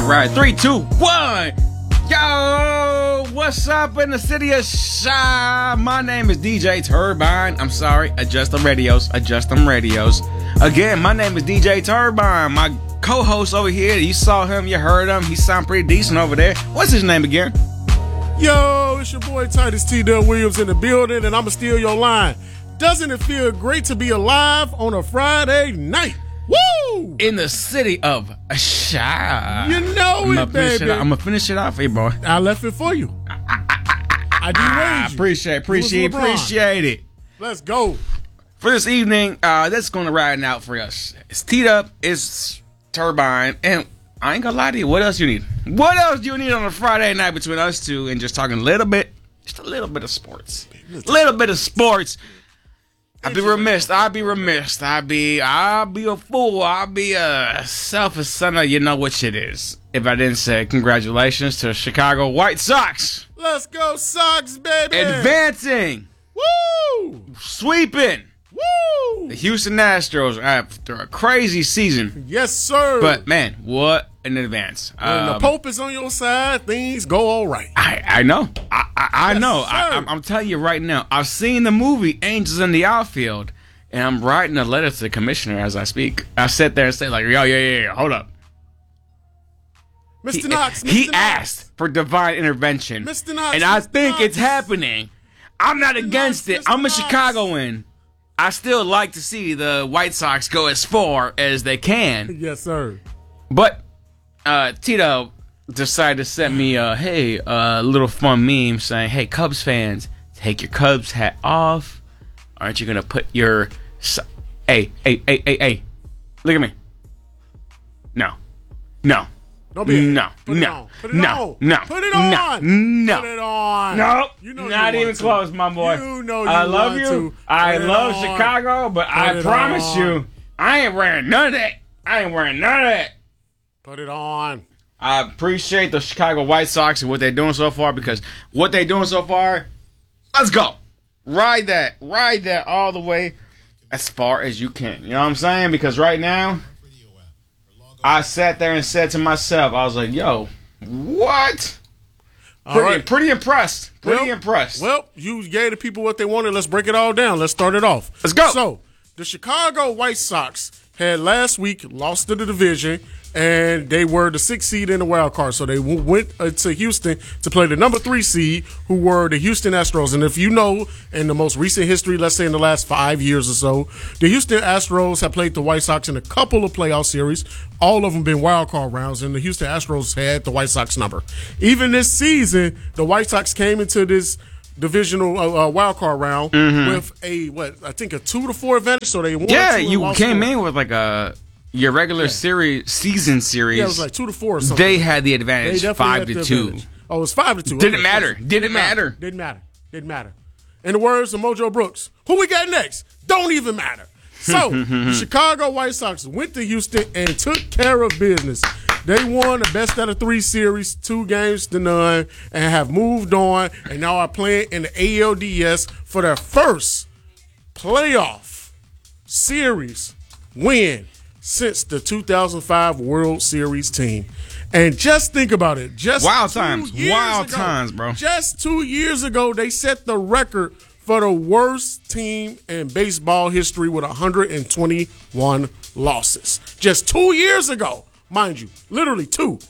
right. 3, 2, 1. Yo, what's up in the city of Chi? My name is DJ Turbine. I'm sorry, adjust them radios. Again, my name is DJ Turbine. My co-host over here, you saw him, you heard him. He sound pretty decent over there. What's his name again? Yo, it's your boy Titus T. Dell Williams in the building, and I'ma steal your line. Doesn't it feel great to be alive on a Friday night? Woo! In the city of Chi. You know it, baby. I'm gonna finish it off here, boy. I left it for you. I derailed you. Appreciate it. Let's go. For this evening, that's gonna ride out for us. It's Teed Up, it's Turbine, and I ain't gonna lie to you. What else do you need? What else do you need on a Friday night between us two and just talking just a little bit of sports? I'd be remiss. I'd be a fool. I'd be a selfish son of you know which it is if I didn't say congratulations to the Chicago White Sox. Let's go Sox, baby. Advancing. Woo! Sweeping. Woo! The Houston Astros after a crazy season. Yes, sir. But, man, what an advance. When the Pope is on your side, things go all right. I know. I Yes, know. sir. I'm telling you right now. I've seen the movie Angels in the Outfield, and I'm writing a letter to the commissioner as I speak. I sit there and say, like, yeah, hold up. Mr. Knox. He asked for divine intervention. Mr. Knox. And I Mr. think Knox. it's happening. I'm not against Knox, it. Mr. I'm a Knox. Chicagoan. I still like to see the White Sox go as far as they can. Yes, sir. But Tito decided to send me a little fun meme saying, hey, Cubs fans, take your Cubs hat off. Aren't you going to put your... Hey. Look at me. No. Don't be No. Put it on. Put it on. Put it on. Nope. You know Not you even want to. close, my boy. You know you I love want you. to. I Put it love on. Chicago, but I it promise on. you, I ain't wearing none of that. Put it on. I appreciate the Chicago White Sox and what they're doing so far, because what they're doing so far, let's go. Ride that all the way as far as you can. You know what I'm saying? Because right now, I sat there and said to myself, I was like, yo, what? Pretty impressed. Impressed. Well, you gave the people what they wanted. Let's break it all down. Let's start it off. Let's go. So, the Chicago White Sox had last week lost to the division, and they were the 6th seed in the wild card. So they went to Houston to play the number 3 seed, who were the Houston Astros. And if you know, in the most recent history, let's say in the last 5 years or so, the Houston Astros have played the White Sox in a couple of playoff series. All of them been wild card rounds, and the Houston Astros had the White Sox number. Even this season, the White Sox came into this divisional wild card round with a 2-4 advantage. So they won. Yeah, two and you lost came 4. in with your regular season series. Yeah, it was like 2-4 or something. They had the advantage, They definitely 5-2. had the advantage. Oh, it was 5-2. Didn't matter. Didn't matter. In the words of Mojo Brooks, who we got next? Don't even matter. So, the Chicago White Sox went to Houston and took care of business. They won the best out of 3 series, 2-0, and have moved on, and now are playing in the ALDS for their first playoff series win since the 2005 World Series team. And just think about it. Wild times, bro. Just 2 years ago, they set the record for the worst team in baseball history with 121 losses. Just 2 years ago, mind you. Literally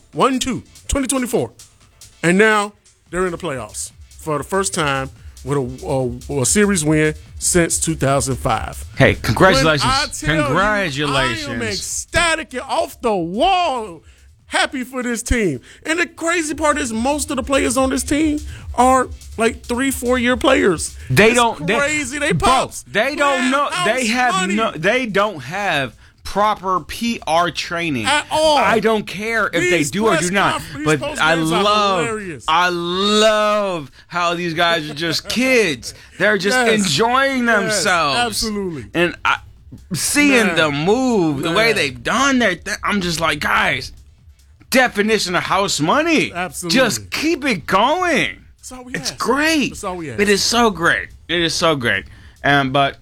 2024. And now they're in the playoffs for the first time with a series win since 2005. Hey, congratulations. You, I am ecstatic and off the wall. Happy for this team. And the crazy part is most of the players on this team are like 3-4 year players. They don't pops. They don't know. They don't have proper PR training at all. I don't care if they do or do not. But I love how these guys are just kids. They're just enjoying themselves. Absolutely. And seeing them move, the way they've done their thing, I'm just like, guys, definition of house money. Absolutely. Just keep it going. That's all we It's ask. great. That's all we ask. It is so great. But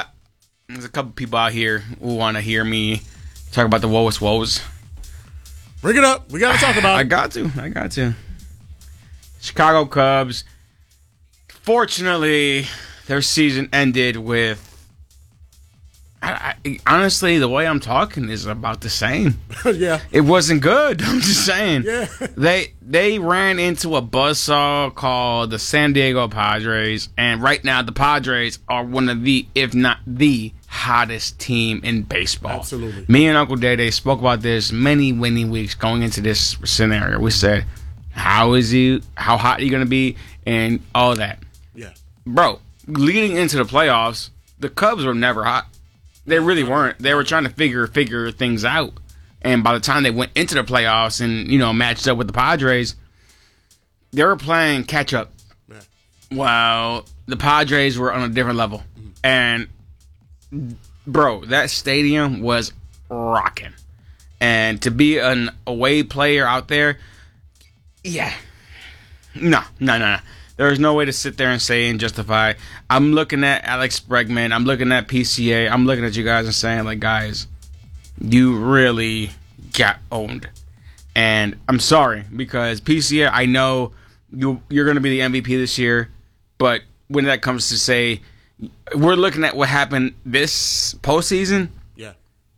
there's a couple people out here who want to hear me talk about the woes. Bring it up. We got to talk about it. I got to. Chicago Cubs. Fortunately, their season ended with. Honestly, the way I'm talking is about the same. Yeah. It wasn't good. I'm just saying. Yeah. They ran into a buzzsaw called the San Diego Padres, and right now the Padres are one of the, if not the hottest team in baseball. Absolutely. Me and Uncle Day spoke about this many weeks going into this scenario. We said, how hot are you going to be, and all that. Yeah. Bro, leading into the playoffs, the Cubs were never hot. They really weren't. They were trying to figure things out. And by the time they went into the playoffs and, matched up with the Padres, they were playing catch up. Yeah. While the Padres were on a different level. Mm-hmm. And, bro, that stadium was rocking. And to be an away player out there, yeah. No. There's no way to sit there and say and justify. I'm looking at Alex Bregman. I'm looking at PCA. I'm looking at you guys and saying, like, guys, you really got owned. And I'm sorry, because PCA, I know you're going to be the MVP this year. But when that comes to say, we're looking at what happened this postseason. Yeah.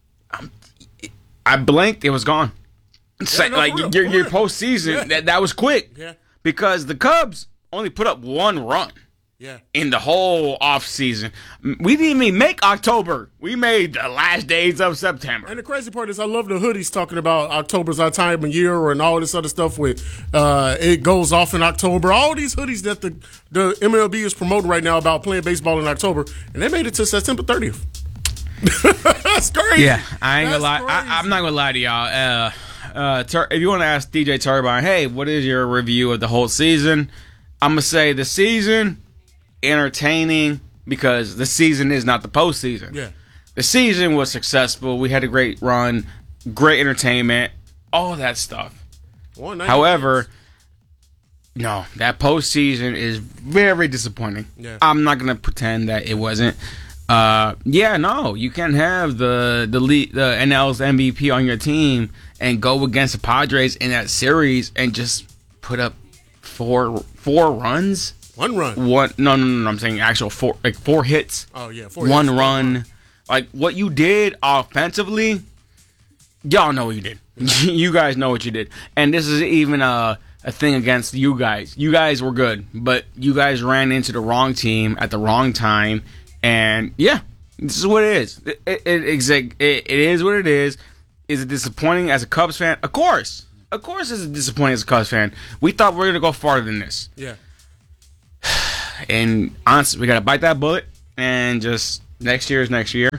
I blinked. It was gone. Yeah, no, your postseason, yeah. that was quick. Yeah. Because the Cubs only put up one run in the whole offseason. We didn't even make October. We made the last days of September. And the crazy part is I love the hoodies talking about October's our time of year and all this other stuff with it goes off in October. All these hoodies that the MLB is promoting right now about playing baseball in October, and they made it to September 30th. That's crazy. Yeah, I ain't gonna lie. I'm not gonna lie to y'all. If you want to ask DJ Turbine, hey, what is your review of the whole season? I'm going to say the season, entertaining, because the season is not the postseason. Yeah. The season was successful. We had a great run, great entertainment, all that stuff. However, no, that postseason is very disappointing. Yeah. I'm not going to pretend that it wasn't. You can't have the NL's MVP on your team and go against the Padres in that series and just put up four runs. One run. No. I'm saying actual four hits. Oh yeah, one run. Like what you did offensively, y'all know what you did. You guys know what you did, and this is even a thing against you guys. You guys were good, but you guys ran into the wrong team at the wrong time. And yeah, this is what it is. It is what it is. Is it disappointing as a Cubs fan? Of course it's disappointing as a Cubs fan. We thought we were gonna go farther than this. Yeah. And honestly, we gotta bite that bullet. And just next year is next year.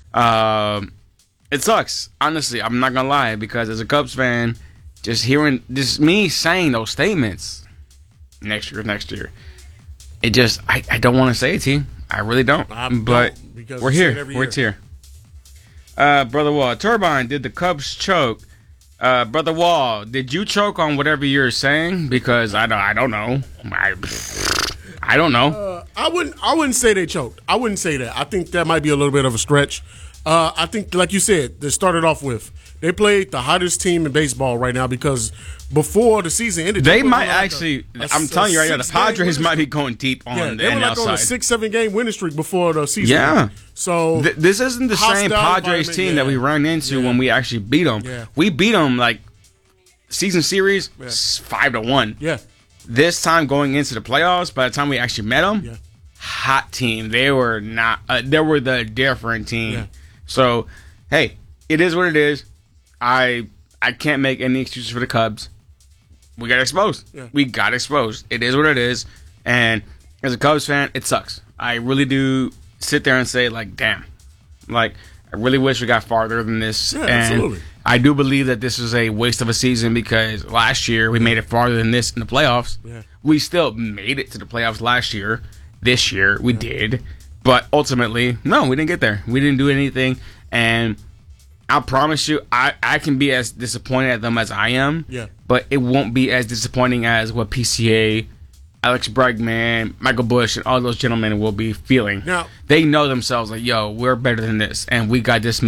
It sucks. Honestly, I'm not gonna lie, because as a Cubs fan, just hearing this me saying those statements, next year. It just I don't want to say it to you. I really don't. But we're here. We're here. Brother Wall, Turbine, did the Cubs choke? Brother Wall, did you choke on whatever you're saying? Because I don't know. I don't know. I wouldn't say they choked. I wouldn't say that. I think that might be a little bit of a stretch. I think, like you said, they started off with they played the hottest team in baseball right now, because before the season ended, they might actually. I'm telling you right now, the Padres might be going deep on the they were NL like on a side. 6-7 game winning streak before the season. Yeah. Ended. So this isn't the same Padres team that we ran into when we actually beat them. Yeah. We beat them like season series 5-1. Yeah. This time going into the playoffs, by the time we actually met them, hot team. They were not. They were the different team. Yeah. So hey, it is what it is. I can't make any excuses for the Cubs. We got exposed. Yeah. We got exposed. It is what it is. And as a Cubs fan, it sucks. I really do sit there and say, like, damn. Like, I really wish we got farther than this. Yeah, and absolutely. I do believe that this is a waste of a season, because last year we made it farther than this in the playoffs. Yeah. We still made it to the playoffs last year. This year we did. But ultimately, no, we didn't get there. We didn't do anything. And I promise you, I can be as disappointed at them as I am. Yeah. But it won't be as disappointing as what PCA, Alex Bregman, Michael Busch, and all those gentlemen will be feeling. Now, they know themselves like, yo, we're better than this, and we got dismissed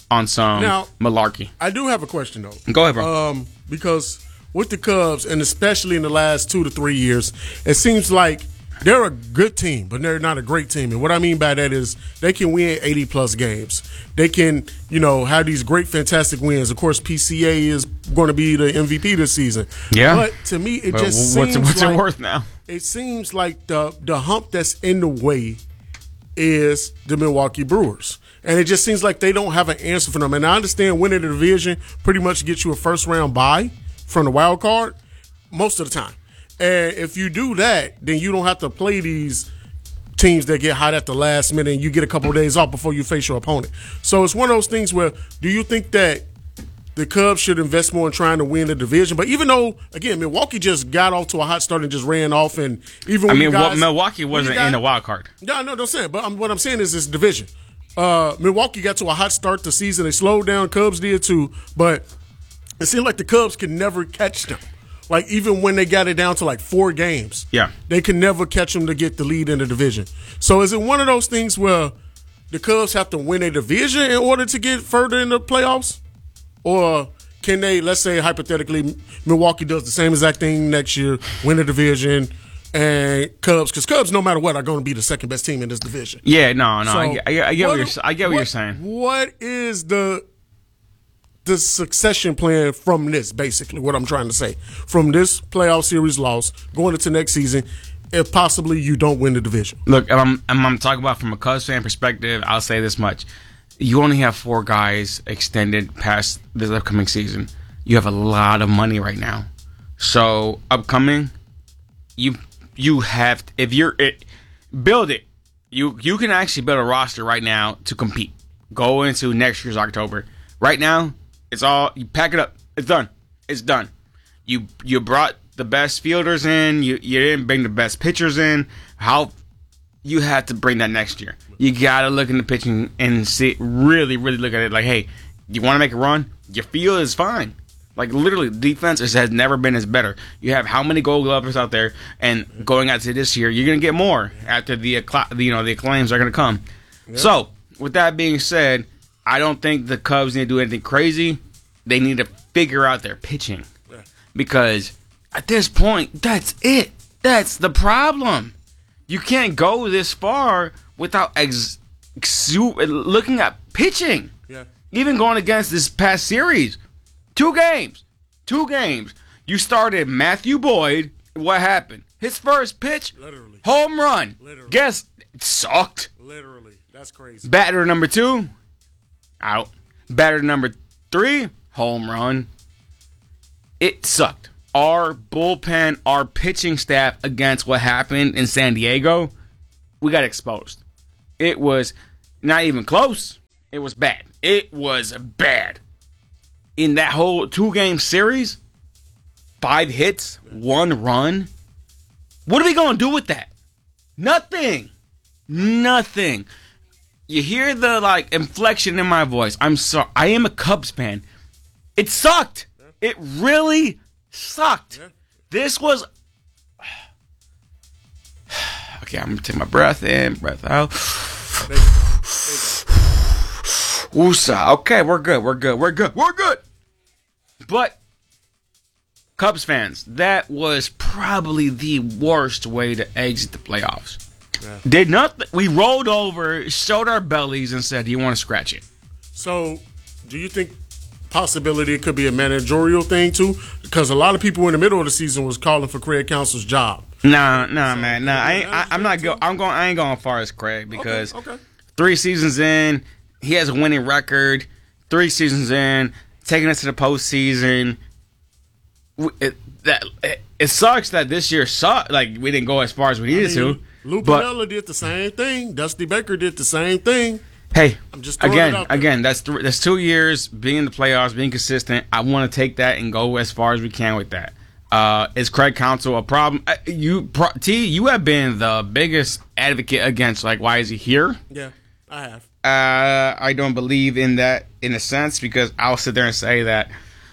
on some malarkey. I do have a question though. Go ahead, bro. Because with the Cubs, and especially in the last 2 to 3 years, it seems like they're a good team, but they're not a great team. And what I mean by that is they can win 80-plus games. They can, have these great, fantastic wins. Of course, PCA is going to be the MVP this season. Yeah. But to me, it just seems what's like, it worth now? It seems like the hump that's in the way is the Milwaukee Brewers. And it just seems like they don't have an answer for them. And I understand winning the division pretty much gets you a first-round bye from the wild card most of the time. And if you do that, then you don't have to play these teams that get hot at the last minute and you get a couple of days off before you face your opponent. So it's one of those things where, do you think that the Cubs should invest more in trying to win the division? But even though, again, Milwaukee just got off to a hot start and just ran off, and even Milwaukee wasn't in the wild card. Yeah, I know what I'm saying. But what I'm saying is this division. Milwaukee got to a hot start the season. They slowed down. Cubs did too. But it seemed like the Cubs could never catch them. Like, even when they got it down to like 4 games, they could never catch them to get the lead in the division. So is it one of those things where the Cubs have to win a division in order to get further in the playoffs? Or can they, let's say hypothetically, Milwaukee does the same exact thing next year, win a division, and Cubs, because Cubs, no matter what, are going to be the second best team in this division. Yeah, no, so I get what you're saying. What is the succession plan from this, basically, what I'm trying to say? From this playoff series loss, going into next season, if possibly you don't win the division. Look, I'm talking about from a Cubs fan perspective, I'll say this much. You only have 4 guys extended past this upcoming season. You have a lot of money right now. So, upcoming, you have, if you're it, build it. You can actually build a roster right now to compete. Go into next year's October. Right now, it's all, you pack it up. It's done. It's done. You brought the best fielders in. You didn't bring the best pitchers in. How you have to bring that next year. You got to look in the pitching and see, really, really look at it like, hey, you want to make a run? Your field is fine. Like, literally, defense has never been as better. You have how many Gold Glovers out there, and going out to this year, you're going to get more after the acclaims are going to come. Yep. So, with that being said, I don't think the Cubs need to do anything crazy. They need to figure out their pitching. Because at this point, that's it. That's the problem. You can't go this far without looking at pitching. Yeah. Even going against this past series. 2 games. You started Matthew Boyd. What happened? His first pitch, literally, home run. Literally. Guess it sucked. Literally. That's crazy. Batter number 2, out. Batter number 3, home run. It sucked. Our bullpen, our pitching staff against what happened in San Diego, we got exposed. It was not even close. It was bad. It was bad. In that whole 2-game series, 5 hits, 1 run. What are we going to do with that? Nothing. You hear the inflection in my voice. I'm sorry. I am a Cubs fan. It sucked. It really sucked. This was... Okay, I'm going to take my breath in, breath out. Woosah. Okay, we're good. But, Cubs fans, that was probably the worst way to exit the playoffs. Yeah. Did nothing. We rolled over, showed our bellies, and said, "Do you want to scratch it?" So, do you think possibility it could be a managerial thing too? Because a lot of people in the middle of the season was calling for Craig Counsell's job. Nah, man. Nah, I ain't going as far as Craig because 3 seasons in, he has a winning record. 3 seasons in, taking us to the postseason. It sucks that this year sucked. Like, we didn't go as far as we needed to. Lou Piniella did the same thing. Dusty Baker did the same thing. Hey, I'm just again, that's 2 years being in the playoffs, being consistent. I want to take that and go as far as we can with that. Is Craig Counsell a problem? You have been the biggest advocate against, why is he here? Yeah, I have. I don't believe in that in a sense because I'll sit there and say that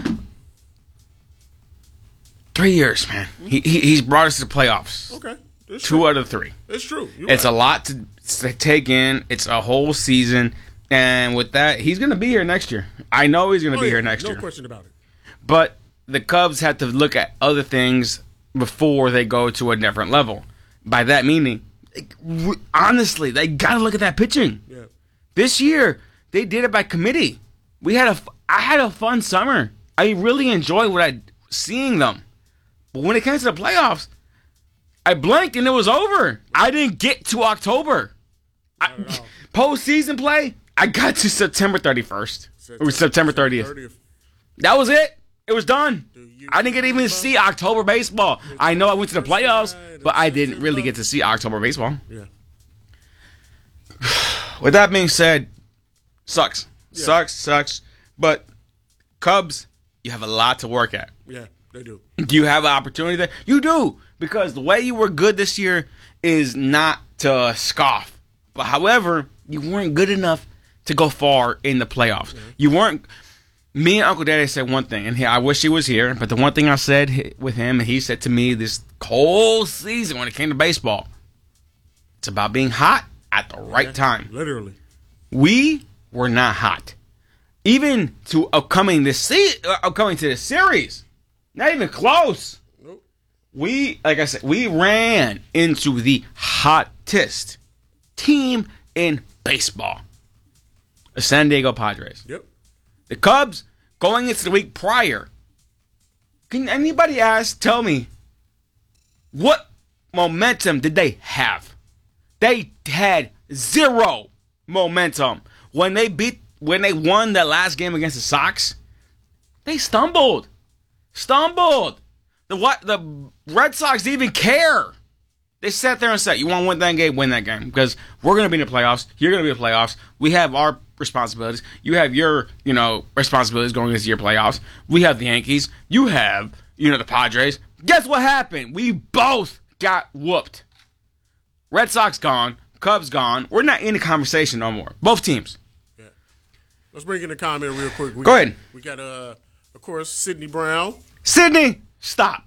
3 years, man. He's brought us to the playoffs. Okay. 2 out of 3. It's true. It's a lot to take in. It's a whole season. And with that, he's going to be here next year. I know he's going to be here next year. No question about it. But the Cubs have to look at other things before they go to a different level. By that meaning, honestly, they got to look at that pitching. Yeah. This year, they did it by committee. I had a fun summer. I really enjoyed seeing them. But when it came to the playoffs, I blinked and it was over. I didn't get to October. Postseason play, I got to September 31st. Or September 30th. That was it. It was done. I didn't get even to see October baseball. I know I went to the playoffs, but I didn't really get to see October baseball. Yeah. With that being said, sucks. Yeah. Sucks. But Cubs, you have a lot to work at. Yeah, they do. Do you have an opportunity there? You do. Because the way you were good this year is not to scoff. But however, you weren't good enough to go far in the playoffs. Mm-hmm. You weren't. Me and Uncle Daddy said one thing, and I wish he was here, but the one thing I said with him, and he said to me this whole season when it came to baseball, it's about being hot at the right time. Literally. We were not hot. Even to upcoming to this series. Not even close. Nope. Like I said, we ran into the hottest team in baseball. The San Diego Padres. Yep. The Cubs, going into the week prior, can anybody tell me, what momentum did they have? They had zero momentum. When they won that last game against the Sox, they stumbled. The Red Sox didn't even care. They sat there and said, you want to win that game. Because we're going to be in the playoffs. You're going to be in the playoffs. We have our responsibilities. You have your, responsibilities going into your playoffs. We have the Yankees. You have, the Padres. Guess what happened? We both got whooped. Red Sox gone. Cubs gone. We're not in the conversation no more. Both teams. Yeah. Let's bring in a comment real quick. Go ahead. We got, of course, Sidney Brown. Sidney, stop.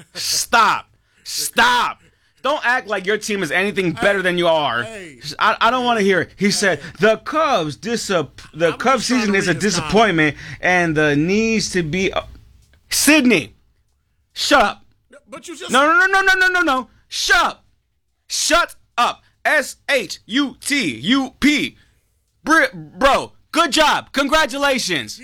Stop. Don't act like your team is anything better than you are. Hey. I don't want to hear it. He said the Cubs season is a disappointment and the needs to be. Sidney, shut up. But you just no. Shut up. SHUTUP. Bro, good job. Congratulations.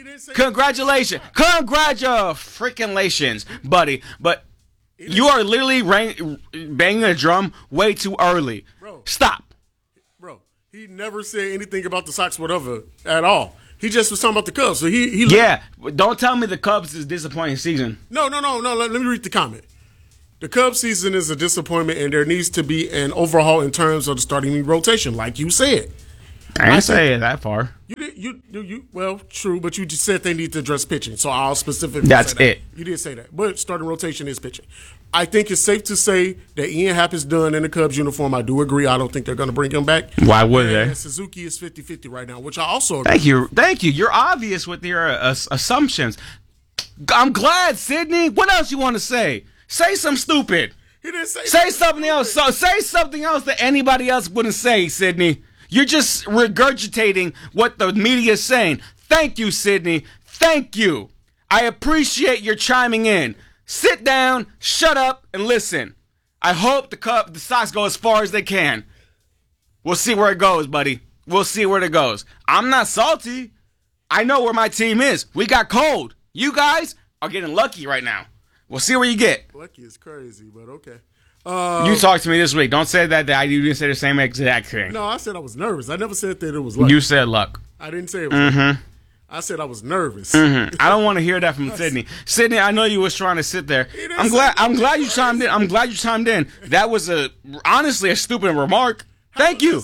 Congratulations, buddy. But you are literally banging a drum way too early. Bro. Stop. Bro, he never said anything about the Sox whatever at all. He just was talking about the Cubs. So he yeah, don't tell me the Cubs is a disappointing season. No. Let me read the comment. The Cubs season is a disappointment, and there needs to be an overhaul in terms of the starting rotation, like you said. I didn't say it that far. Well, true, but you just said they need to address pitching, so I'll specifically That's say that. it. You did say that, but starting rotation is pitching. I think it's safe to say that Ian Happ is done in the Cubs uniform. I do agree. I don't think they're going to bring him back. Why would they? Suzuki is 50-50 right now, which I also agree. Thank you. You're obvious with your assumptions. I'm glad, Sidney. What else you want to say? Say something stupid. He didn't say something else. So say something else that anybody else wouldn't say, Sidney. You're just regurgitating what the media is saying. Thank you, Sidney. Thank you. I appreciate your chiming in. Sit down, shut up, and listen. I hope the Sox go as far as they can. We'll see where it goes, buddy. We'll see where it goes. I'm not salty. I know where my team is. We got cold. You guys are getting lucky right now. We'll see where you get. Lucky is crazy, but okay. You talked to me this week. Don't say that you didn't say the same exact thing. No, I said I was nervous. I never said that it was luck. You said luck. I didn't say it was luck. I said I was nervous. Mm-hmm. I don't want to hear that from Sidney. Sidney, I know you was trying to sit there. I'm glad you chimed in. I'm glad you chimed in. That was honestly a stupid remark. Thank you.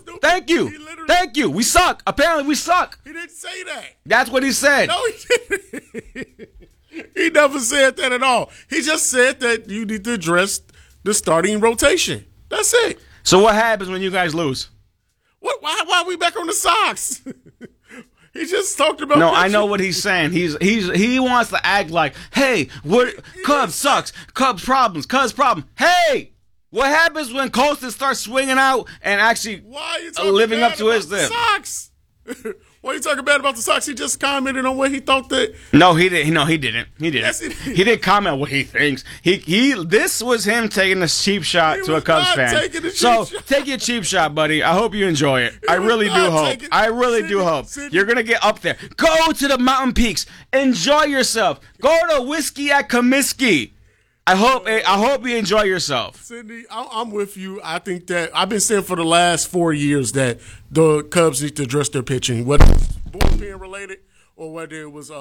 We suck. Apparently we suck. He didn't say that. That's what he said. No, he didn't. He never said that at all. He just said that you need to address the starting rotation. That's it. So what happens when you guys lose? What? Why are we back on the Sox? He just talked about. No, I know what he's saying. He wants to act like, hey, Cubs sucks, Cubs problems, Cubs problem. Hey, what happens when Colston starts swinging out and actually living up to his lip? Sox. Why are you talking bad about the Sox? He just commented on what he thought that. No, he didn't. No, he didn't. He didn't. Yes, he did. He didn't comment what he thinks. This was him taking a cheap shot to a Cubs fan. So take your cheap shot, buddy. I hope you enjoy it. I really do hope. I really do hope you're gonna get up there. Go to the mountain peaks. Enjoy yourself. Go to Whiskey at Comiskey. I hope you enjoy yourself. Sydney, I'm with you. I think that I've been saying for the last 4 years that the Cubs need to address their pitching, whether it's bullpen related or whether it was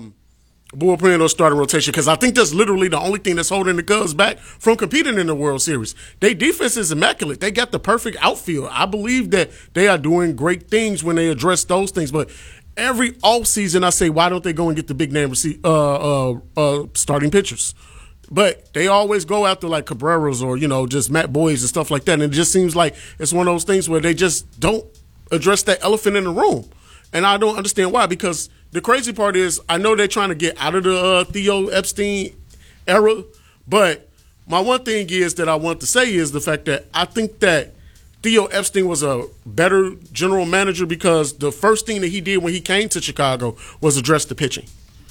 bullpen or starting rotation, because I think that's literally the only thing that's holding the Cubs back from competing in the World Series. Their defense is immaculate. They got the perfect outfield. I believe that they are doing great things when they address those things, but every offseason I say, why don't they go and get the big name starting pitchers? But they always go after like Cabreras or, just Matt Boyes and stuff like that. And it just seems like it's one of those things where they just don't address that elephant in the room. And I don't understand why, because the crazy part is I know they're trying to get out of the Theo Epstein era. But my one thing is that I want to say is the fact that I think that Theo Epstein was a better general manager because the first thing that he did when he came to Chicago was address the pitching.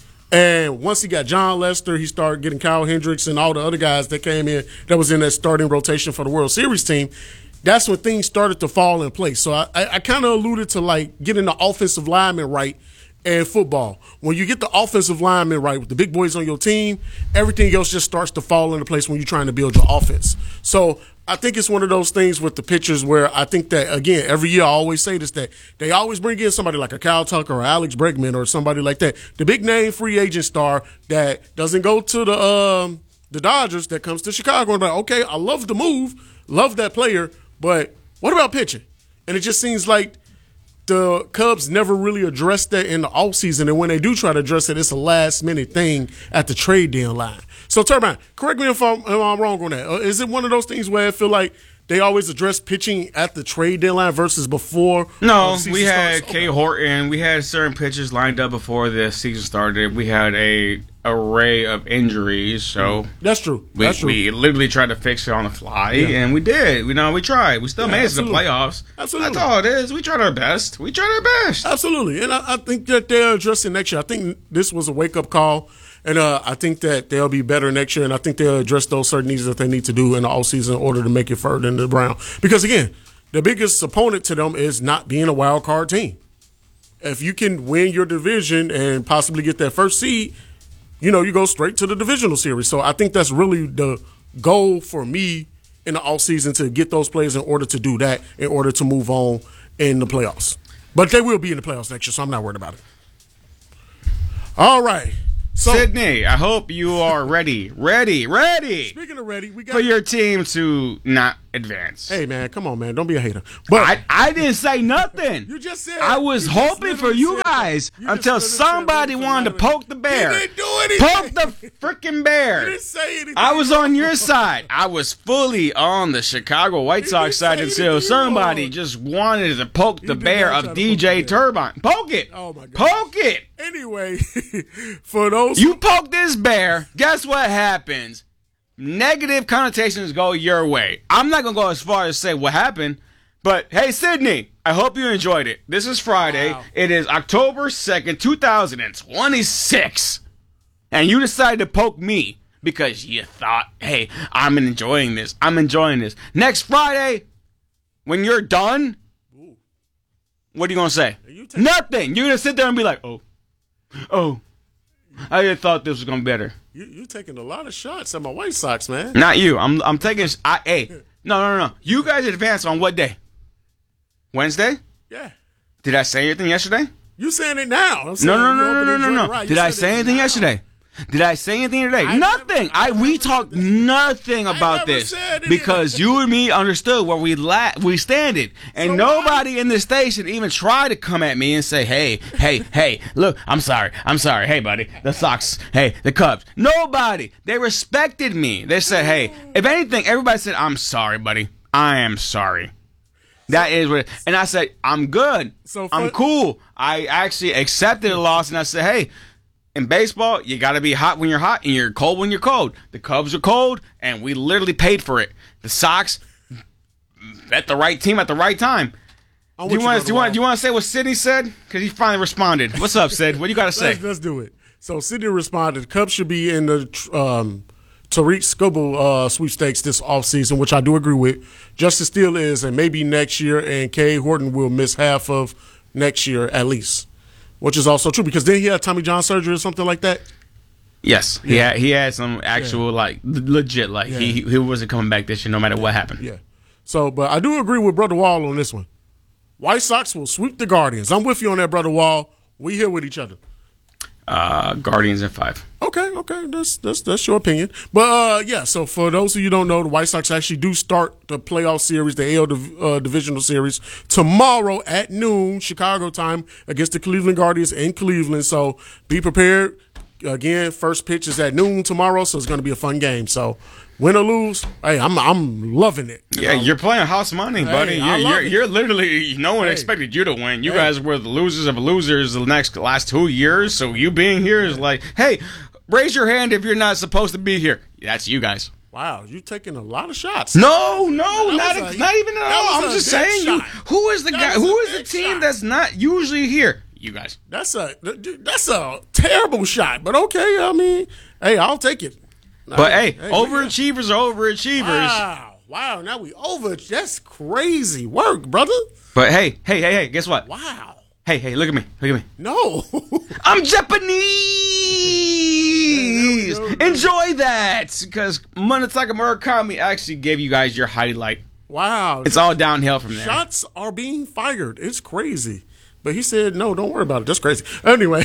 And once he got John Lester, he started getting Kyle Hendricks and all the other guys that came in that was in that starting rotation for the World Series team. That's when things started to fall in place. So I kind of alluded to like getting the offensive lineman right in football. When you get the offensive lineman right with the big boys on your team, everything else just starts to fall into place when you're trying to build your offense. So I think it's one of those things with the pitchers where I think that, again, every year I always say this, that they always bring in somebody like a Kyle Tucker or Alex Bregman or somebody like that, the big name free agent star that doesn't go to the Dodgers, that comes to Chicago and like, okay, I love the move, love that player, but what about pitching? And it just seems like the Cubs never really addressed that in the offseason, and when they do try to address it, it's a last-minute thing at the trade deadline. So, Turbine, correct me if I'm wrong on that. Is it one of those things where I feel like they always address pitching at the trade deadline versus before? No, we had Kay Horton. We had certain pitchers lined up before the season started. We had a array of injuries, so that's true. We literally tried to fix it on the fly, and we did. We tried. We still made it to the playoffs. Absolutely, that's all it is. We tried our best. Absolutely, and I think that they're addressing next year. I think this was a wake up call. And I think that they'll be better next year, and I think they'll address those certain needs that they need to do in the offseason in order to make it further into the Brown. Because, again, the biggest opponent to them is not being a wild card team. If you can win your division and possibly get that first seed, you go straight to the divisional series. So I think that's really the goal for me in the offseason, to get those players in order to do that, in order to move on in the playoffs. But they will be in the playoffs next year, so I'm not worried about it. All right. So, Sydney, I hope you are ready. Speaking of ready, we got for your team to not advance. Hey, man, come on, man. Don't be a hater. But I didn't say nothing. You just said. I was hoping for you guys until somebody wanted to poke the bear. You didn't do anything. Poke the freaking bear. You didn't say anything. I was on your side. I was fully on the Chicago White Sox side until somebody just wanted to poke the bear of DJ Turbine. Poke it. Oh, my God. Poke it. Anyway, for those you poke this bear, guess what happens? Negative connotations go your way. I'm not going to go as far as say what happened, but hey, Sydney, I hope you enjoyed it. This is Friday. Wow. It is October 2nd, 2026, and you decided to poke me because you thought, hey, I'm enjoying this. Next Friday, when you're done, what are you going to say? Nothing. You're going to sit there and be like, oh, I just thought this was gonna be better. You taking a lot of shots at my White Sox, man. Not you. I'm taking. No. You guys advanced on what day? Wednesday? Yeah. Did I say anything yesterday? You saying it now? No. Right. Did I say anything yesterday? Did I say anything today? Nothing. We talked nothing about this because you and me understood where we standed, and nobody in the station even tried to come at me and say, "Hey, look, I'm sorry. Hey, buddy, the Sox. Hey, the Cubs. Nobody. They respected me. They said, hey, if anything, everybody said, I'm sorry, buddy. I am sorry. That is what. And I said, I'm good. I'm cool. I actually accepted the loss, and I said, hey. In baseball, you got to be hot when you're hot and you're cold when you're cold. The Cubs are cold, and we literally paid for it. The Sox, at the right team at the right time. I'm Do with you want Brother Wall. to say what Sidney said? Because he finally responded. What's up, Sid? What do you got to say? Let's do it. So Sidney responded, Cubs should be in the Tariq Skubal sweepstakes this offseason, which I do agree with. Justice Steele is, and maybe next year, and Kay Horton will miss half of next year at least, which is also true because then he had Tommy John surgery or something like that. Yes, he had some actual legit he wasn't coming back this year no matter what happened. Yeah. So, but I do agree with Brother Wall on this one. White Sox will sweep the Guardians. I'm with you on that, Brother Wall. We here with each other. Guardians in 5. Okay, that's your opinion. But yeah, so for those of you who don't know, the White Sox actually do start the playoff series, the AL divisional series, tomorrow at noon, Chicago time, against the Cleveland Guardians in Cleveland. So be prepared. Again, first pitch is at noon tomorrow, so it's going to be a fun game. So win or lose, hey, I'm loving it. Yeah, you're playing house money, buddy. Hey, You're literally, no one expected you to win. You guys were the losers of losers the last 2 years, so you being here is like, hey, raise your hand if you're not supposed to be here. That's you guys. Wow, you're taking a lot of shots. No, not even at all. I'm just saying, who is the guy? Who is the team that's not usually here? You guys. That's a terrible shot, but okay. I mean, hey, I'll take it. But hey, overachievers are overachievers. Wow. Now we over. That's crazy work, brother. But hey, guess what? Wow. Hey, look at me. No. I'm Japanese. Enjoy that, because Munetaka Murakami actually gave you guys your highlight. Wow. It's all downhill from there. Shots are being fired. It's crazy. But he said, no, don't worry about it. That's crazy. Anyway,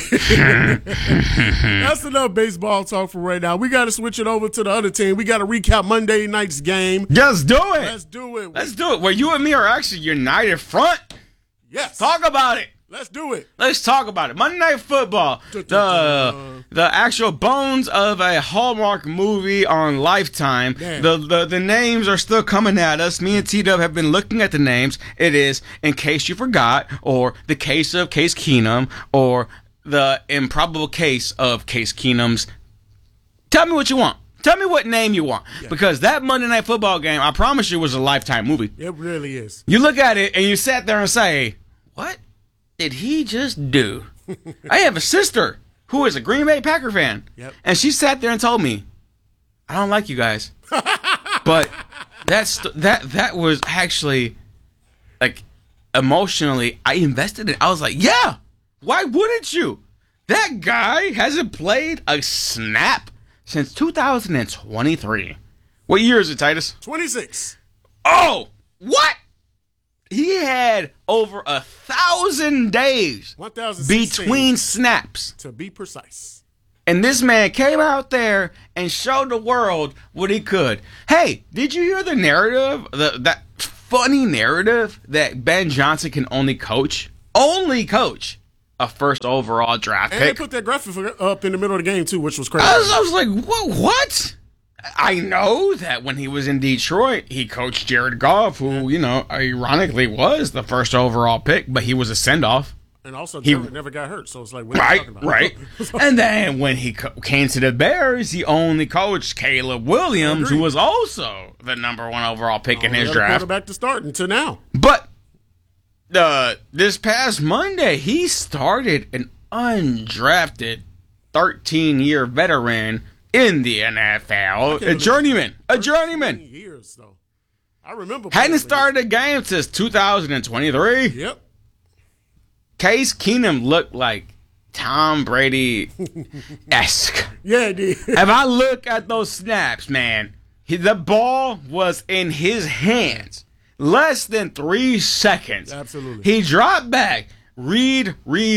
that's enough baseball talk for right now. We got to switch it over to the other team. We got to recap Monday night's game. Let's do it. Let's do it. Where you and me are actually united front. Yes. Talk about it. Let's do it. Let's talk about it. Monday Night Football, the actual bones of a Hallmark movie on Lifetime. Damn. The names are still coming at us. Me and T-Dub have been looking at the names. It is In Case You Forgot, or The Case of Case Keenum, or The Improbable Case of Case Keenum's. Tell me what you want. Tell me what name you want. Yeah. Because that Monday Night Football game, I promise you, was a Lifetime movie. It really is. You look at it and you sat there and say, what did he just do? I have a sister who is a Green Bay Packer fan. Yep. And she sat there and told me, I don't like you guys. But that was actually, like, emotionally, I invested in it. I was like, yeah, why wouldn't you? That guy hasn't played a snap since 2023. What year is it, Titus? 26. Oh, what? He had over 1,000 days between snaps. To be precise. And this man came out there and showed the world what he could. Hey, did you hear the narrative, that funny narrative that Ben Johnson can only coach a first overall draft pick? And they put that graphic up in the middle of the game, too, which was crazy. I was like, what? I know that when he was in Detroit, he coached Jared Goff, who, ironically was the first overall pick, but he was a send-off. And also, Jared never got hurt, so it's like, what are you talking about? Right. And then when he came to the Bears, he only coached Caleb Williams, who was also the number 1 overall pick in his draft. Quarterback to start until now. But this past Monday, he started an undrafted 13-year veteran in the NFL, a journeyman. Years though, I remember. Hadn't started a game since 2023. Yep. Case Keenum looked like Tom Brady-esque. Yeah, it did. If I look at those snaps, man, the ball was in his hands less than 3 seconds. Absolutely. He dropped back, read.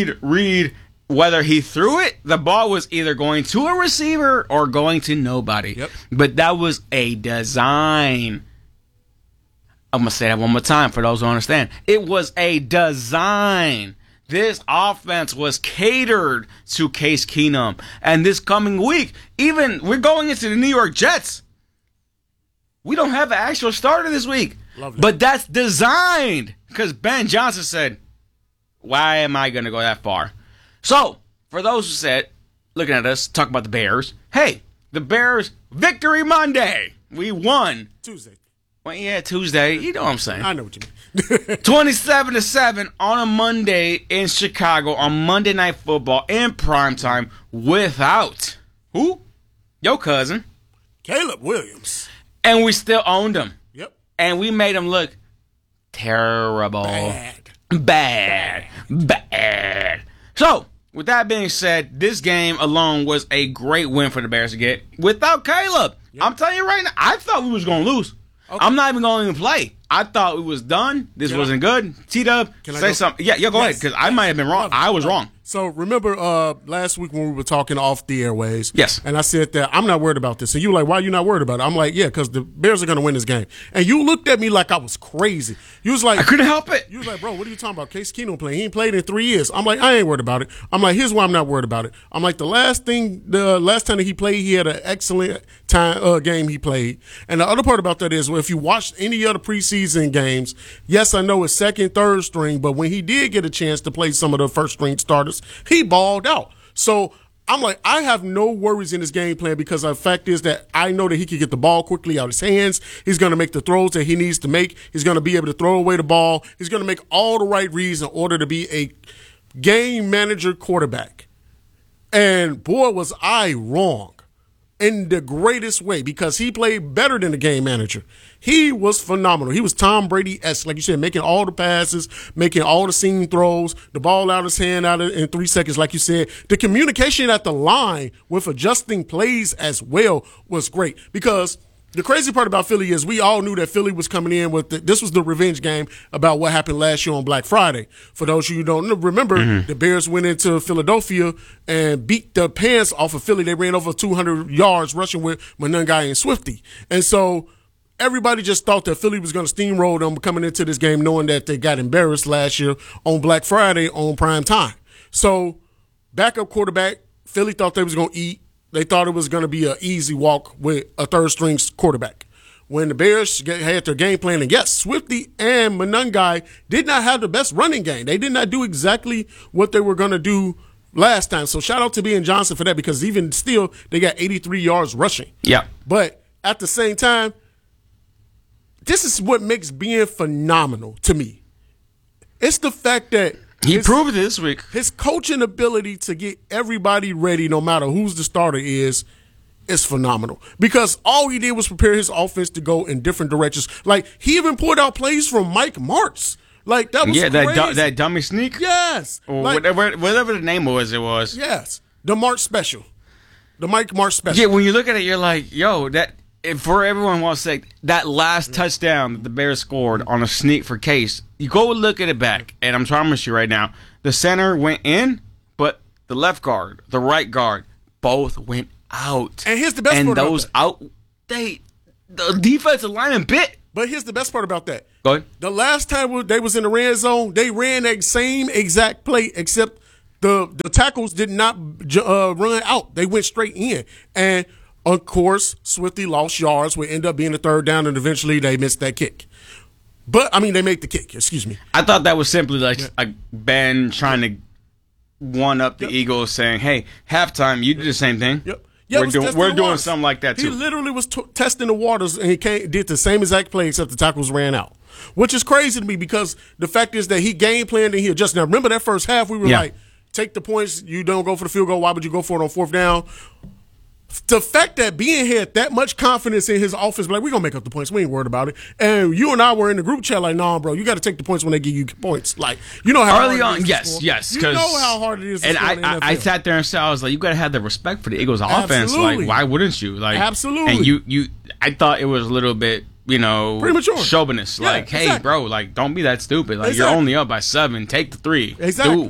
Whether he threw it, the ball was either going to a receiver or going to nobody. Yep. But that was a design. I'm going to say that one more time for those who understand. It was a design. This offense was catered to Case Keenum. And this coming week, even we're going into the New York Jets. We don't have an actual starter this week. But that's designed because Ben Johnson said, why am I going to go that far? So, for those who said, looking at us, talk about the Bears. Hey, the Bears, Victory Monday. We won. Tuesday. Well, yeah, Tuesday. You know what I'm saying. I know what you mean. 27-7 on a Monday in Chicago on Monday Night Football in primetime without who? Your cousin. Caleb Williams. And we still owned him. Yep. And we made him look terrible. Bad. So, with that being said, this game alone was a great win for the Bears to get without Caleb. Yep. I'm telling you right now, I thought we was going to lose. Okay. I'm not even going to even play. I thought it was done. This wasn't good. T-Dub, say something. Yeah, go ahead, because I might have been wrong. I was wrong. So remember last week when we were talking off the airways? Yes. And I said that I'm not worried about this. And you were like, why are you not worried about it? I'm like, yeah, because the Bears are going to win this game. And you looked at me like I was crazy. You was like, I couldn't help it. You was like, bro, what are you talking about? Case Keenum playing. He ain't played in 3 years. I'm like, I ain't worried about it. I'm like, here's why I'm not worried about it. I'm like, the last time that he played, he had an excellent game he played. And the other part about that is, well, if you watched any other preseason games, yes, I know it's second, third string, but when he did get a chance to play some of the first string starters, he balled out. So I'm like, I have no worries in his game plan because the fact is that I know that he can get the ball quickly out of his hands. He's going to make the throws that he needs to make. He's going to be able to throw away the ball. He's going to make all the right reads in order to be a game manager quarterback. And boy, was I wrong in the greatest way because he played better than the game manager. He was phenomenal. He was Tom Brady-esque, like you said, making all the passes, making all the seam throws, the ball out of his hand in 3 seconds, like you said. The communication at the line with adjusting plays as well was great because the crazy part about Philly is we all knew that Philly was coming in with this was the revenge game about what happened last year on Black Friday. For those of you who don't remember, the Bears went into Philadelphia and beat the pants off of Philly. They ran over 200 yards rushing with Monangai and Swifty. And so everybody just thought that Philly was going to steamroll them coming into this game knowing that they got embarrassed last year on Black Friday on prime time. So backup quarterback, Philly thought they was going to eat. They thought it was going to be an easy walk with a third-string quarterback. When the Bears had their game plan, and yes, Swifty and Monangai did not have the best running game. They did not do exactly what they were going to do last time. So shout out to Ben Johnson for that because even still, they got 83 yards rushing. Yeah. But at the same time, this is what makes being phenomenal to me. It's the fact that he proved it this week. His coaching ability to get everybody ready, no matter who's the starter is phenomenal. Because all he did was prepare his offense to go in different directions. Like, he even pulled out plays from Mike Martz. Like, that was crazy. that dummy sneak? Yes. Or like, whatever the name was, it was. Yes. The March special. The Mike March special. Yeah, when you look at it, you're like, yo, that... For everyone wants to say that last touchdown that the Bears scored on a sneak for Case, you go look at it back, and I'm promising you right now, the center went in, but the left guard, the right guard, both went out. And here's the best part about that. The defensive lineman bit. But here's the best part about that. Go ahead. The last time they was in the red zone, they ran that same exact play, except the tackles did not run out. They went straight in. And of course, Swifty lost yards, would end up being a third down, and eventually they missed that kick. But, I mean, they made the kick, excuse me. I thought that was simply like Ben trying to one-up the Eagles, saying, hey, halftime, you did the same thing. Yep. Yeah, we're doing something like that, too. He literally was testing the waters, and he did the same exact play, except the tackles ran out, which is crazy to me because the fact is that he game planned and he adjusted. Now, remember that first half, we were like, take the points, you don't go for the field goal, why would you go for it on fourth down? The fact that Ben had that much confidence in his offense, like, we're going to make up the points. We ain't worried about it. And you and I were in the group chat like, nah, bro, you got to take the points when they give you points. Like, you know how early hard on, it is to score. Yes. You know how hard it is to score in the NFL. I sat there and said, I was like, you got to have the respect for the Eagles' offense. Absolutely. Like, why wouldn't you? Like, absolutely. And I thought it was a little bit, premature, chauvinist. Yeah, like, hey, bro, like, don't be that stupid. Like, you're only up by 7. Take the 3. Exactly.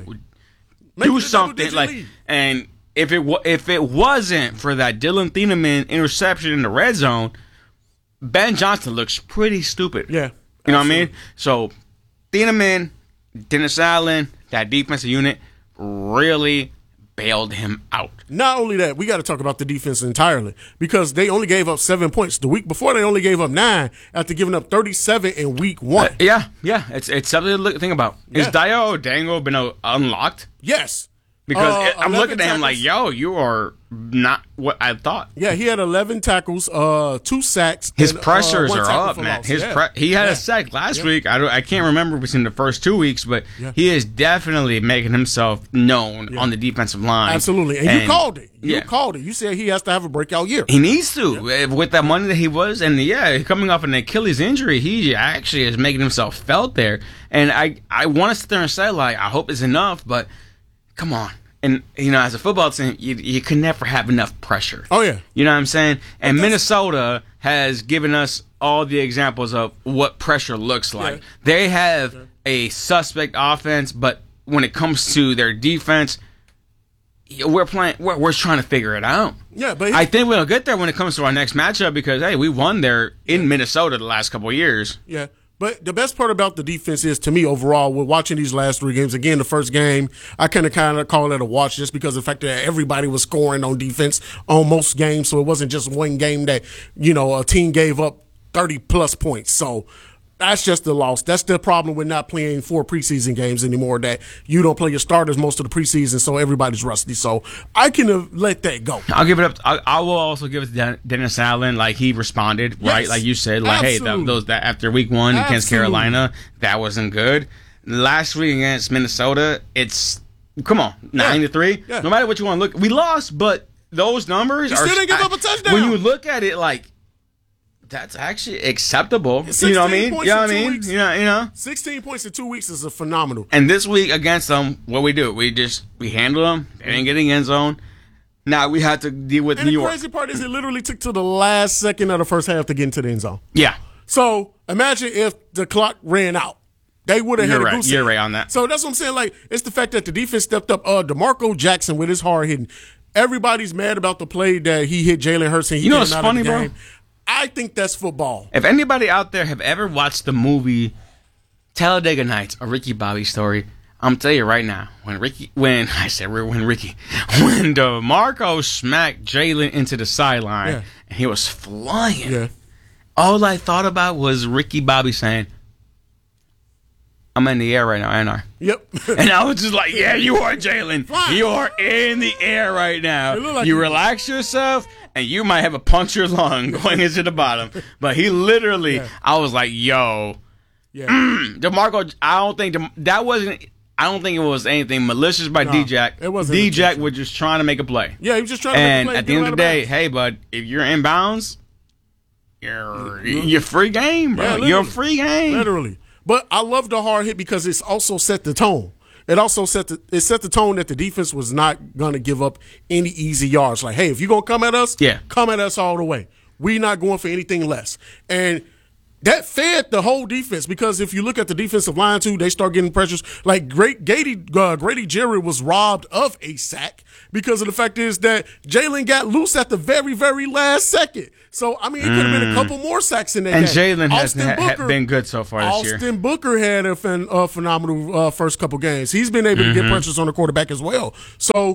Do something. Like, lead. And if it wasn't for that Dylan Thieneman interception in the red zone, Ben Johnson looks pretty stupid. Yeah. You know what I mean? So, Thieneman, Dennis Allen, that defensive unit really bailed him out. Not only that, we got to talk about the defense entirely because they only gave up 7 points. The week before, they only gave up 9 after giving up 37 in week 1. Yeah. It's something to think about. Is Dayo Odengo been unlocked? Yes. Because I'm looking at him tackles. like, yo, you are not what I thought. Yeah, he had 11 tackles, 2 sacks. His and, pressures 1 are tackle up, for man. loss. He had a sack last week. I can't remember between the first 2 weeks, but he is definitely making himself known on the defensive line. Absolutely. And you called it. You Yeah. called it. You said he has to have a breakout year. He needs to with that money that he was, and coming off an Achilles injury, he actually is making himself felt there. And I want to sit there and say, like, I hope it's enough, but come on. And, as a football team, you can never have enough pressure. Oh, yeah. You know what I'm saying? And Minnesota has given us all the examples of what pressure looks like. Yeah. They have a suspect offense, but when it comes to their defense, we're trying to figure it out. Yeah, but I think we'll get there when it comes to our next matchup because, hey, we won there in Minnesota the last couple of years. Yeah. But the best part about the defense is, to me, overall, we're watching these last 3 games. Again, the first game, I kind of call it a watch just because of the fact that everybody was scoring on defense on most games. So it wasn't just one game that, a team gave up 30-plus points. So that's just the loss. That's the problem with not playing 4 preseason games anymore, that you don't play your starters most of the preseason, so everybody's rusty. So I can let that go. I'll give it up. I will also give it to Dennis Allen. Like, he responded, right? Yes. Like you said, like, Absolutely. hey, that after week 1 against Absolutely. Carolina, that wasn't good. Last week against Minnesota, come on, 9-3. Yeah. No matter what you want to look, we lost, but those numbers You are still didn't give up a touchdown. When you look at it, like, that's actually acceptable. 16 You know what I mean? points You know in what I 2 mean? weeks. You know. 16 points in 2 weeks is a phenomenal. And this week against them, what we do? We handle them. They didn't get in the end zone. Now we have to deal with And New the York. crazy part is it literally took to the last second of the first half to get into the end zone. Yeah. So imagine if the clock ran out. They would have had You're a right. goose You're egg. right on that. So that's what I'm saying. Like, it's the fact that the defense stepped up. DeMarco Jackson with his hard hitting. Everybody's mad about the play that he hit Jalen Hurts and he You know came what's out funny, of the bro? game. I think that's football. If anybody out there have ever watched the movie Talladega Nights, a Ricky Bobby story, I'm telling you right now, when DeMarco smacked Jalen into the sideline and he was flying, all I thought about was Ricky Bobby saying, I'm in the air right now, ain't I? Yep. And I was just like, yeah, you are, Jalen. Fine. You are in the air right now. It looked like you you- relax yourself, and you might have a punctured lung going into the bottom. But he literally, I was like, yo, DeMarco, I don't think it was anything malicious by D-Jack. it wasn't D-Jack was just trying to make a play. Yeah, he was just trying to And make a play. at the end of the day, hey, bud, if you're inbounds, you're free game, bro. Yeah, You're free game. Literally. But I love the hard hit because it's also set the tone. It also set the tone that the defense was not going to give up any easy yards. Like, hey, if you're going to come at us, come at us all the way. We're not going for anything less. And that fed the whole defense because if you look at the defensive line, too, they start getting pressures. Like, Grady Jarrett was robbed of a sack because of the fact is that Jalen got loose at the very, very last second. So, I mean, it could have been a couple more sacks in that And game. Jalen has been good so far this year. Austin Booker had a phenomenal first couple games. He's been able to get pressures on the quarterback as well. So,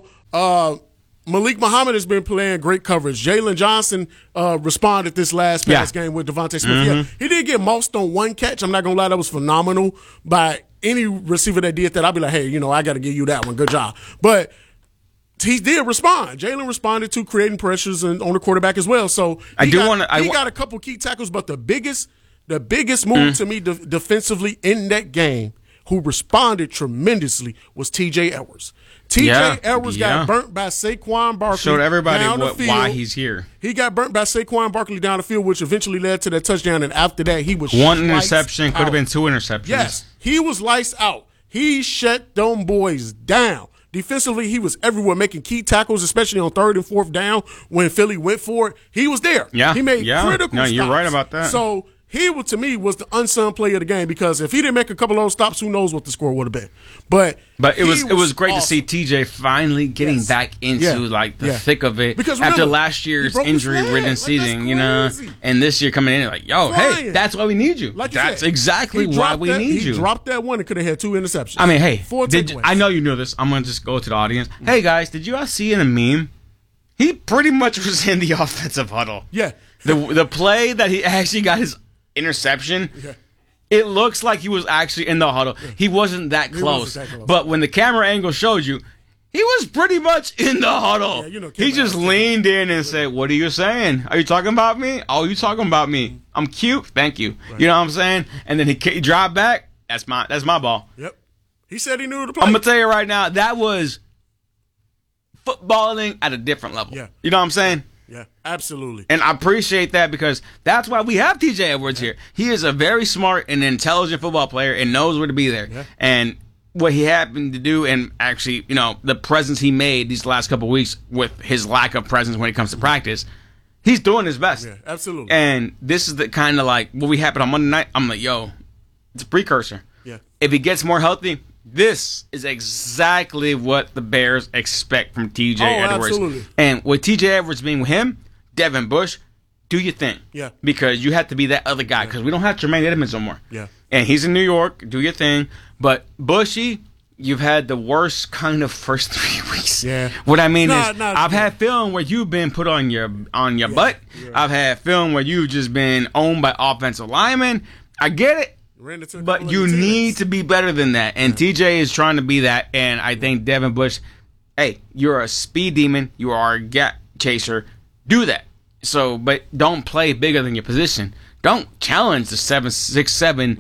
Malik Muhammad has been playing great coverage. Jalen Johnson responded this last past game with Devontae Smith. Yeah, he did get mossed on one catch. I'm not going to lie, that was phenomenal by any receiver that did that. I'd be like, hey, I got to give you that one. Good job. But he did respond. Jalen responded to creating pressures on the quarterback as well. So he got a couple key tackles, but the biggest move to me defensively in that game, who responded tremendously, was T.J. Edwards. T.J. Edwards got burnt by Saquon Barkley. Showed everybody down the field. why he's here. He got burnt by Saquon Barkley down the field, which eventually led to that touchdown. And after that, he was one interception, could have been 2 interceptions. Yes, he was lights out. He shut them boys down. Defensively, he was everywhere, making key tackles, especially on 3rd and 4th down when Philly went for it. He was there. Yeah, he made critical stops. You're right about that. So he, to me, was the unsung player of the game because if he didn't make a couple of those stops, who knows what the score would have been. But it was great to see TJ finally getting back into the thick of it because after remember, last year's injury-ridden season, and this year coming in like, yo, hey, that's why we need you. Like that's exactly why we need you. He dropped that one and could have had 2 interceptions. I mean, hey, 4 takeaways. I know you knew this. I'm gonna just go to the audience. Hey guys, did you guys see in a meme? He pretty much was in the offensive huddle. Yeah, the play that he actually got his interception. Yeah. It looks like he was actually in the huddle. He wasn't that close. But when the camera angle showed you, He was pretty much in the huddle. Yeah, you know, he just leaned in and said, "What are you saying? Are you talking about me? Oh, you talking about me? I'm cute. Thank you." Right. You know what I'm saying? And then he dropped back. That's my ball. Yep. He said he knew to play. I'm gonna tell you right now, that was footballing at a different level. Yeah. You know what I'm saying? Yeah, absolutely. And I appreciate that because that's why we have TJ Edwards here. He is a very smart and intelligent football player and knows where to be there. Yeah. And what he happened to do, and actually, the presence he made these last couple of weeks with his lack of presence when it comes to practice, he's doing his best. Yeah, absolutely. And this is the kind of like what we happened on Monday night. I'm like, yo, it's a precursor. Yeah. If he gets more healthy, this is exactly what the Bears expect from TJ Edwards. Absolutely. And with TJ Edwards being with him, Devin Bush, do your thing. Yeah. Because you have to be that other guy because we don't have Jermaine Edmonds no more. Yeah. And he's in New York. Do your thing. But Bushy, you've had the worst kind of first 3 weeks. Yeah. What I mean is, I've had film where you've been put on your butt. Yeah. I've had film where you've just been owned by offensive linemen. I get it. But you need to be better than that. And TJ is trying to be that. And I think Devin Bush, hey, you're a speed demon. You are a gap chaser. Do that. So, but don't play bigger than your position. Don't challenge the 7'6'7",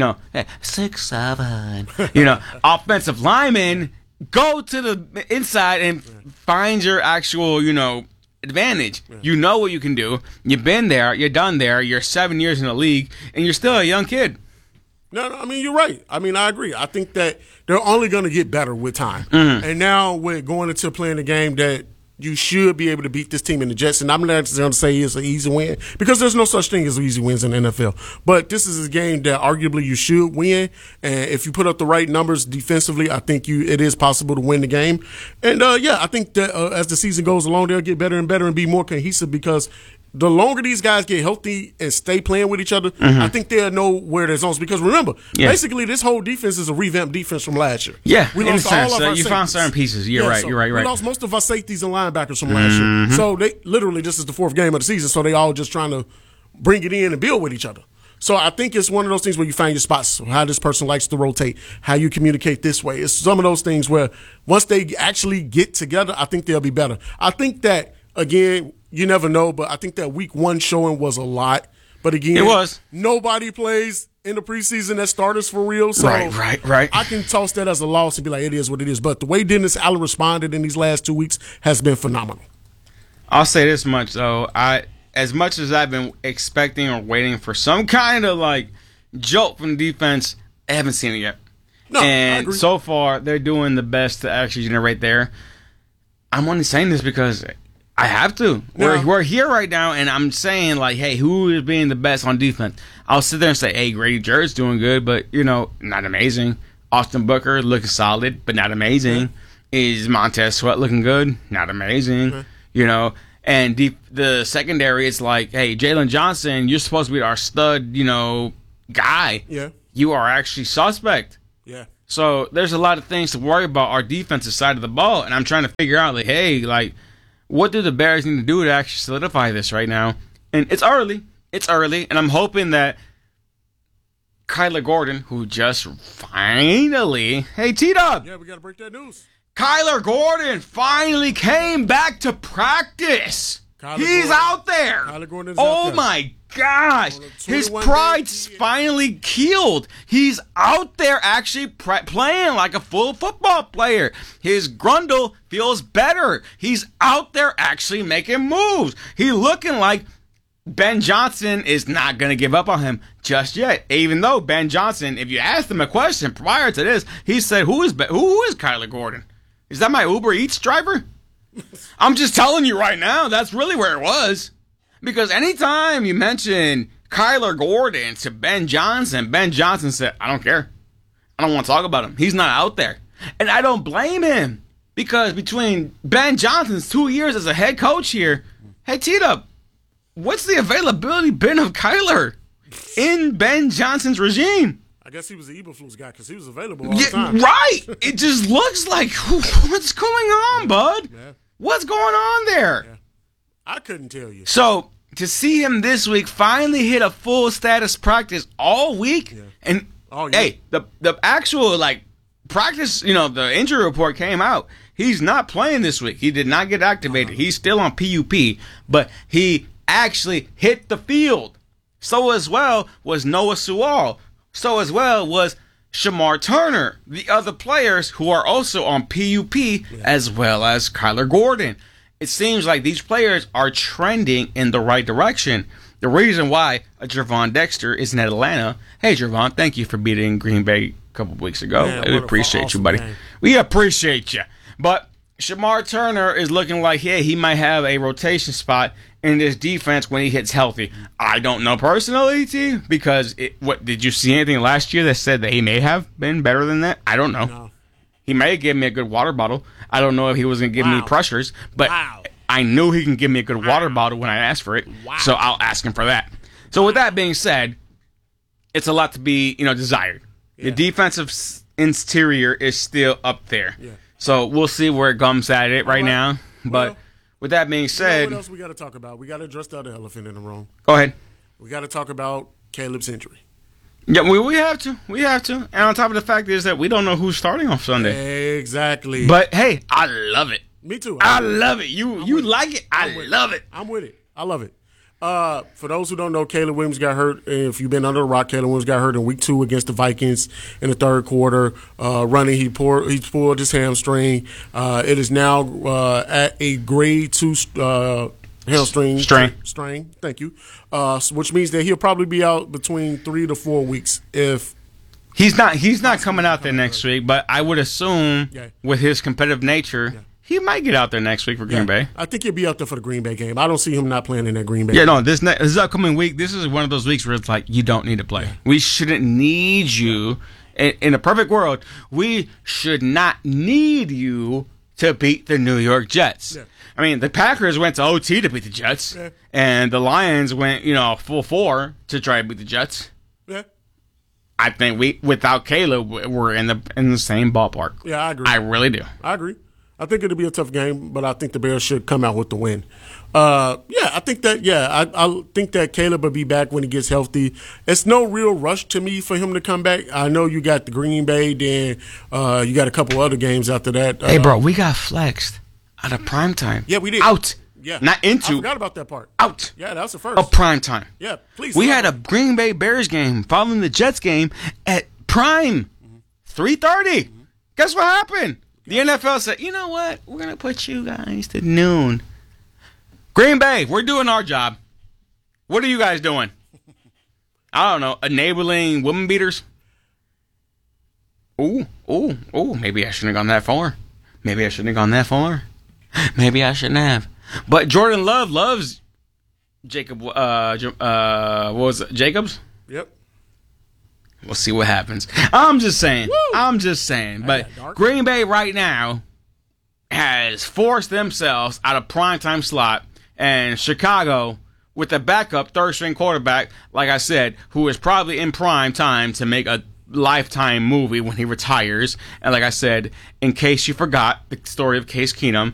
6'7", offensive lineman. Go to the inside and find your actual, advantage. You know what you can do. You've been there. You're done there. You're 7 years in the league, and you're still a young kid. No, I mean, you're right. I mean, I agree. I think that they're only going to get better with time. Mm-hmm. And now we're going into playing a game that you should be able to beat this team in the Jets. And I'm not going to say it's an easy win because there's no such thing as easy wins in the NFL. But this is a game that arguably you should win. And if you put up the right numbers defensively, I think it is possible to win the game. And, I think that as the season goes along, they'll get better and better and be more cohesive because the longer these guys get healthy and stay playing with each other, I think they'll know where their zones. Because remember, basically this whole defense is a revamped defense from last year. Yeah, we lost all of our safeties. You found certain pieces. You're right. We lost most of our safeties and linebackers from last year. So they literally, this is the fourth game of the season. So they all just trying to bring it in and build with each other. So I think it's one of those things where you find your spots, how this person likes to rotate, how you communicate this way. It's some of those things where once they actually get together, I think they'll be better. I think that, again, you never know, but I think that week 1 showing was a lot. But again, it was. Nobody plays in the preseason as starters for real. So right. I can toss that as a loss and be like, it is what it is. But the way Dennis Allen responded in these last 2 weeks has been phenomenal. I'll say this much, though. As much as I've been expecting or waiting for some kind of jolt from the defense, I haven't seen it yet. No, and I agree. So far, they're doing the best to actually generate there. I'm only saying this because I have to. We're here right now, and I'm saying, hey, who is being the best on defense? I'll sit there and say, hey, Grady Jarrett's doing good, but, not amazing. Austin Booker looking solid, but not amazing. Is Montez Sweat looking good? Not amazing. And the secondary is hey, Jalen Johnson, you're supposed to be our stud, guy. Yeah. You are actually suspect. Yeah. So there's a lot of things to worry about our defensive side of the ball, and I'm trying to figure out, what do the Bears need to do to actually solidify this right now? And it's early. And I'm hoping that Kyler Gordon, who just finally... Hey, T-Dub! Yeah, we got to break that news. Kyler Gordon finally came back to practice. He's out there. Kyler Gordon's out there. Oh, my gosh. His pride's finally healed. He's out there actually playing like a full football player. His grundle feels better. He's out there actually making moves. He's looking like Ben Johnson is not going to give up on him just yet. Even though Ben Johnson, if you asked him a question prior to this, he said, who is Kyler Gordon? Is that my Uber Eats driver? I'm just telling you right now, that's really where it was. Because anytime you mention Kyler Gordon to Ben Johnson said, I don't care. I don't want to talk about him. He's not out there. And I don't blame him. Because between Ben Johnson's 2 years as a head coach here, hey, T-Dub, what's the availability been of Kyler in Ben Johnson's regime? I guess he was the Eberflus guy because he was available all the time. Right. It just looks like, what's going on, bud? Yeah. What's going on there? Yeah. I couldn't tell you. So to see him this week finally hit a full status practice all week, and hey, the actual practice, the injury report came out. he's not playing this week. He did not get activated. He's still on PUP, but he actually hit the field. So as well was Noah Sewell. So as well was Shamar Turner. The other players who are also on PUP, as well as Kyler Gordon. It seems like these players are trending in the right direction. The reason why Gervon Dexter is in Atlanta. Hey, Gervon, thank you for beating Green Bay a couple weeks ago. Man, we appreciate you, buddy. Game. We appreciate you. But Shamar Turner is looking like, yeah, he might have a rotation spot in this defense when he hits healthy. I don't know personally, T, because what did you see anything last year that said that he may have been better than that? I don't know. No. He may have given me a good water bottle. I don't know if he was going to give me pressures, but I knew he can give me a good water bottle when I asked for it. So I'll ask him for that. So with that being said, it's a lot to be, desired. The defensive interior is still up there. Yeah. So we'll see where it comes at it right now. But with that being said, what else we got to talk about? We got to address the other elephant in the room. Go ahead. We got to talk about Caleb's injury. Yeah, we have to. We have to. And on top of the fact is that we don't know who's starting on Sunday. Exactly. But hey, I love it. Me too. I love it. You like it? I love it. I'm with it. I love it. For those who don't know, Caleb Williams got hurt. If you've been under the rock, Caleb Williams got hurt in week 2 against the Vikings in the third quarter. Running, he pulled his hamstring. It is now at a grade 2 hamstring strain. Thank you. Which means that he'll probably be out between 3 to 4 weeks if. He's not coming out there next week, but I would assume with his competitive nature, he might get out there next week for Green Bay. I think he'll be out there for the Green Bay game. I don't see him not playing in that Green Bay game. No, this upcoming week, this is one of those weeks where it's like, you don't need to play. We shouldn't need you. In a perfect world, we should not need you to beat the New York Jets. Yeah. I mean, the Packers went to OT to beat the Jets, and the Lions went, full 4 to try to beat the Jets. Yeah. I think without Caleb, we're in the same ballpark. Yeah, I agree. I really do. I agree. I think it'll be a tough game, but I think the Bears should come out with the win. I think that. I think that Caleb will be back when he gets healthy. It's no real rush to me for him to come back. I know you got the Green Bay, then you got a couple other games after that. Hey, bro, we got flexed out of primetime. Yeah, we did. Out. Yeah, not into. I forgot about that part. Out. Yeah, that was the first. Of primetime. Yeah, please. We had a Green Bay Bears game following the Jets game at prime, 3:30. Guess what happened? The NFL said, you know what? We're going to put you guys to noon. Green Bay, we're doing our job. What are you guys doing? I don't know. Enabling women beaters? Ooh. Maybe I shouldn't have gone that far. Maybe I shouldn't have. But Jordan Love loves Jacob. What was it? Jacobs? Yep. We'll see what happens. I'm just saying. But Green Bay right now has forced themselves out of primetime slot, and Chicago with a backup third-string quarterback, like I said, who is probably in prime time to make a Lifetime movie when he retires. And like I said, in case you forgot the story of Case Keenum,